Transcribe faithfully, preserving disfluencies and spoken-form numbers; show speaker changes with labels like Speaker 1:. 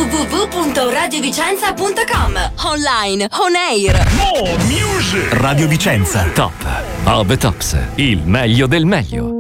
Speaker 1: w w w punto radio vicenza punto com.
Speaker 2: Online, on air.
Speaker 3: More music.
Speaker 4: Radio Vicenza.
Speaker 5: Top of the Tops, il meglio del meglio.